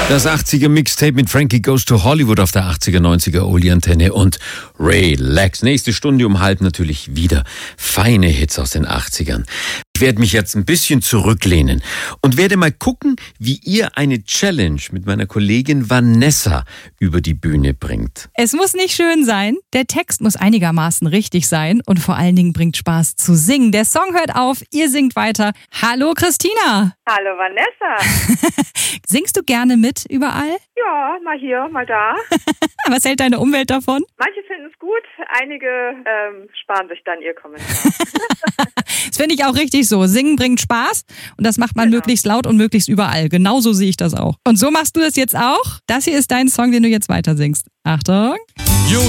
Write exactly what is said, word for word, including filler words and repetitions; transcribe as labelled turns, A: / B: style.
A: Das achtziger Mixtape mit Frankie Goes to Hollywood auf der achtziger, neunziger Oli-Antenne und Relax. Nächste Stunde um halb natürlich wieder feine Hits aus den achtzigern. Ich werde mich jetzt ein bisschen zurücklehnen und werde mal gucken, wie ihr eine Challenge mit meiner Kollegin Vanessa über die Bühne bringt.
B: Es muss nicht schön sein, der Text muss einigermaßen richtig sein und vor allen Dingen bringt Spaß zu singen. Der Song hört auf, ihr singt weiter. Hallo Christina!
C: Hallo Vanessa!
B: Singst du gerne mit überall?
C: Ja, mal hier, mal da.
B: Was hält deine Umwelt davon?
C: Manche finden es gut, einige ähm, sparen sich dann ihr Kommentar.
B: Das finde ich auch richtig so. Singen bringt Spaß und das macht man
C: Genau.
B: möglichst laut und möglichst überall. Genauso sehe ich das auch. Und so machst du das jetzt auch? Das hier ist dein Song, den du jetzt weiter singst. Achtung!